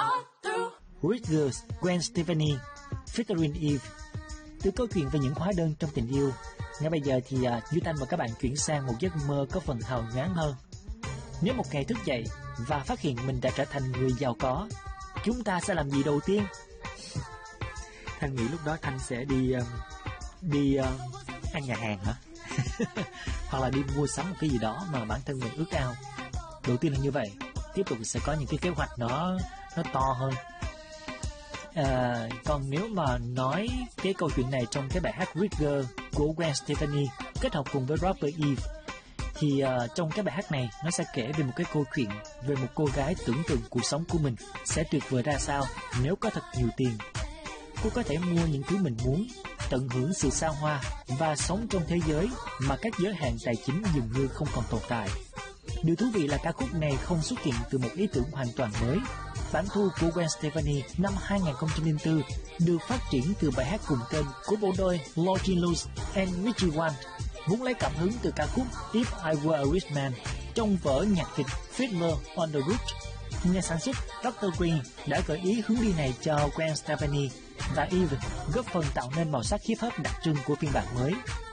Rigger, Gwen Stefani, featuring Eve. Từ câu chuyện về những hóa đơn trong tình yêu, ngay bây giờ thì Duy Thanh và các bạn chuyển sang một giấc mơ có phần hào nhoáng hơn. Nếu một ngày thức dậy và phát hiện mình đã trở thành người giàu có, chúng ta sẽ làm gì đầu tiên? Thanh nghĩ lúc đó Thanh sẽ đi ăn nhà hàng hả? Hoặc là đi mua sắm một cái gì đó mà bản thân mình ước ao. Đầu tiên là như vậy. Tiếp tục sẽ có những cái kế hoạch nó to hơn. Còn nếu mà nói cái câu chuyện này trong cái bài hát Rigger của Gwen Stefani kết hợp cùng với rapper Eve, thì trong cái bài hát này nó sẽ kể về một cái câu chuyện về một cô gái tưởng tượng cuộc sống của mình sẽ tuyệt vời ra sao nếu có thật nhiều tiền. Cô có thể mua những thứ mình muốn, tận hưởng sự xa hoa và sống trong thế giới mà các giới hạn tài chính dường như không còn tồn tại. Điều thú vị là ca khúc này không xuất hiện từ một ý tưởng hoàn toàn mới. Bản thu của Gwen Stefani năm 2004 được phát triển từ bài hát cùng tên của bộ đôi Logie Luz and Richie Wang, vốn lấy cảm hứng từ ca khúc If I Were a Rich Man trong vở nhạc kịch Fiddler on the Roof. Nhà sản xuất Dr. Green đã gợi ý hướng đi này cho Gwen Stefani và Eve, góp phần tạo nên màu sắc hip hop đặc trưng của phiên bản mới.